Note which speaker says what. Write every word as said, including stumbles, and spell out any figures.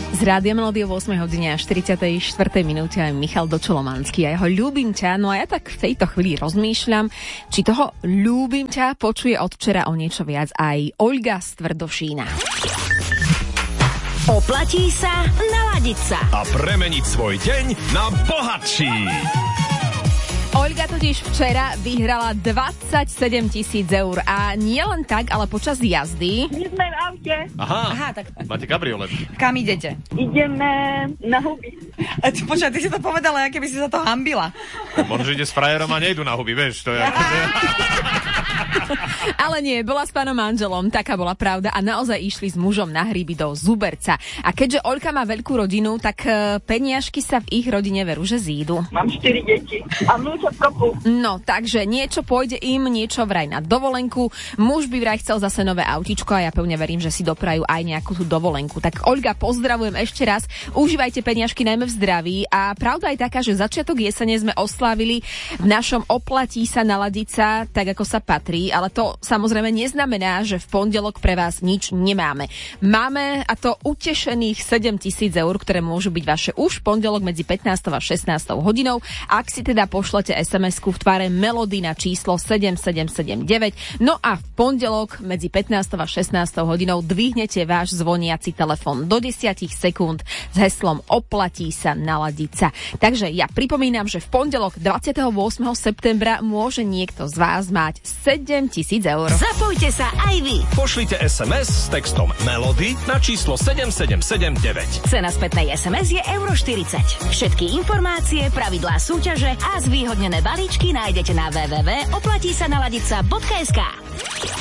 Speaker 1: Z Rádia Melódia v ôsmej hodine a štyridsiatej štvrtej minúte aj Michal Dočolomanský a jeho Ľúbim ťa. No a ja tak v tejto chvíli rozmýšľam, či toho Ľúbim ťa počuje od včera o niečo viac aj Olga z Tvrdošína.
Speaker 2: Oplatí sa naladiť sa
Speaker 3: a premeniť svoj deň na bohatší.
Speaker 1: Olga totiž včera vyhrala dvadsaťsedem tisíc eur a nie len tak, ale počas jazdy.
Speaker 4: My sme v aute.
Speaker 3: Aha,
Speaker 5: Aha, tak
Speaker 3: máte kabriolet.
Speaker 5: kam idete?
Speaker 4: Ideme na huby.
Speaker 5: A ty, počkaj, ty si to povedala, aké by si sa to hambila.
Speaker 3: Možno, že ide s frajerom a nejdu na huby, vieš, to je...
Speaker 1: Ale nie, bola s pánom manželom, taká bola pravda a naozaj išli s mužom na hríby do Zuberca. A keďže Oľka má veľkú rodinu, tak peniažky sa v ich rodine veru, že zídu.
Speaker 4: Mám štyri deti a vnúča v kopu.
Speaker 1: No, takže niečo pôjde im, niečo vraj na dovolenku. Muž by vraj chcel zase nové autičko a ja pevne verím, že si doprajú aj nejakú tú dovolenku. Tak Oľga, pozdravujem ešte raz. Užívajte peniažky najmä v zdraví a pravda je taká, že začiatok jesene sme oslávili v našom Oplatí sa naladiť sa, tak ako sa patrí, ale to samozrejme neznamená, že v pondelok pre vás nič nemáme. Máme, a to utešených sedem tisíc eur, ktoré môžu byť vaše už v pondelok medzi pätnástou a šestnástou hodinou. Ak si teda pošlete es em esku v tvare Melody na číslo sedem sedem sedem deväť. No a v pondelok medzi pätnástou a šestnástou hodinou dvihnete váš zvoniaci telefón do desať sekúnd s heslom Oplatí sa naladiť sa. Takže ja pripomínam, že v pondelok dvadsiateho ôsmeho septembra môže niekto z vás mať sedem tisíc eur.
Speaker 2: Zapojte sa aj vy.
Speaker 3: Pošlite es em es s textom Melody na číslo sedem sedem sedem deväť.
Speaker 2: Cena spätnej es em es je euro štyridsať. Všetky informácie, pravidlá súťaže a zvýhodnené balíčky nájdete na w w w bodka oplatí sa naladiť sa bodka es ká.